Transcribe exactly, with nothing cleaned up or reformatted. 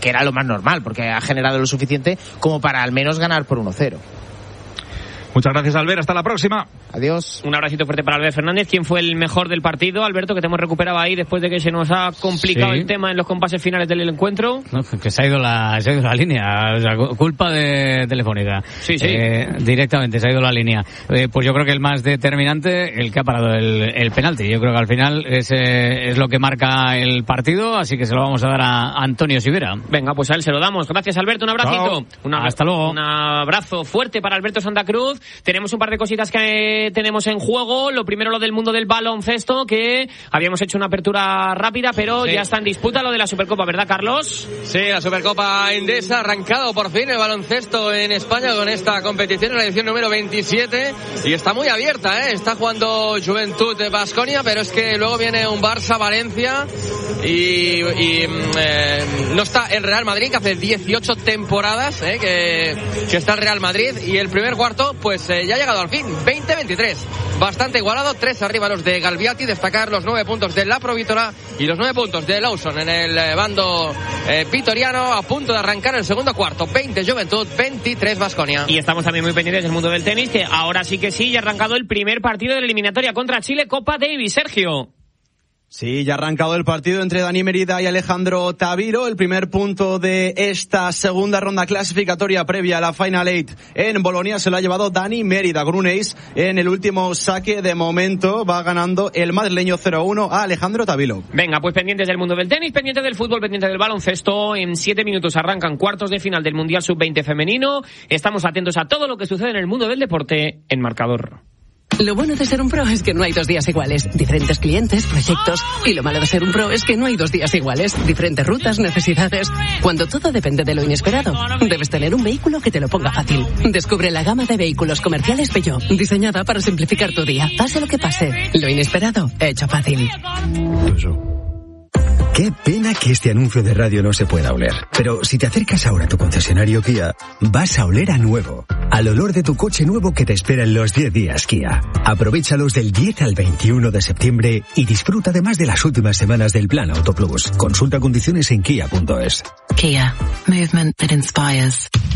que era lo más normal, porque ha generado lo suficiente como para al menos ganar por uno cero. Muchas gracias, Albert. Hasta la próxima. Adiós. Un abracito fuerte para Albert Fernández. ¿Quién fue el mejor del partido, Alberto, que te hemos recuperado ahí después de que se nos ha complicado sí. el tema en los compases finales del encuentro? No, que se ha ido la, se ha ido la línea. O sea, culpa de Telefónica. Sí, sí. Eh, directamente se ha ido la línea. Eh, pues yo creo que el más determinante, el que ha parado el, el penalti. Yo creo que al final ese es lo que marca el partido, así que se lo vamos a dar a Antonio Sivera. Venga, pues a él se lo damos. Gracias, Alberto. Un abracito. Una, Hasta luego. Un abrazo fuerte para Alberto Santa Cruz. Tenemos un par de cositas que tenemos en juego. Lo primero, lo del mundo del baloncesto, que habíamos hecho una apertura rápida, pero sí. ya está en disputa lo de la Supercopa, ¿verdad, Carlos? Sí, la Supercopa Endesa, arrancado por fin el baloncesto en España con esta competición, en la edición número veintisiete, y está muy abierta, ¿eh? Está jugando Juventud de Baskonia, pero es que luego viene un Barça-Valencia y, y eh, no está el Real Madrid, que hace dieciocho temporadas ¿eh? que, que está el Real Madrid, y el primer cuarto pues eh, ya ha llegado al fin, veinte veintitrés, bastante igualado, tres arriba los de Galviati, destacar los nueve puntos de la Provítora y los nueve puntos de Lawson en el eh, bando eh, vitoriano, a punto de arrancar el segundo cuarto, veinte Juventud, veintitrés Baskonia. Y estamos también muy pendientes del mundo del tenis, que ahora sí que sí, ya ha arrancado el primer partido de la eliminatoria contra Chile, Copa Davis. Sergio. Sí, ya ha arrancado el partido entre Dani Mérida y Alejandro Tavilo, el primer punto de esta segunda ronda clasificatoria previa a la Final Eight en Bolonia se lo ha llevado Dani Mérida con un ace en el último saque. De momento va ganando el madrileño cero uno a Alejandro Tavilo. Venga, pues pendientes del mundo del tenis, pendientes del fútbol, pendientes del baloncesto. En siete minutos arrancan cuartos de final del Mundial sub veinte femenino. Estamos atentos a todo lo que sucede en el mundo del deporte en Marcador. Lo bueno de ser un pro es que no hay dos días iguales. Diferentes clientes, proyectos. Y lo malo de ser un pro es que no hay dos días iguales. Diferentes rutas, necesidades. Cuando todo depende de lo inesperado, debes tener un vehículo que te lo ponga fácil. Descubre la gama de vehículos comerciales Peugeot, diseñada para simplificar tu día. Pase lo que pase, lo inesperado, hecho fácil. Qué pena que este anuncio de radio no se pueda oler. Pero si te acercas ahora a tu concesionario Kia, vas a oler a nuevo. Al olor de tu coche nuevo que te espera en los diez días Kia. Aprovéchalos del diez al veintiuno de septiembre y disfruta además de las últimas semanas del Plan Auto Plus. Consulta condiciones en kia punto es. Kia. Movement that inspires.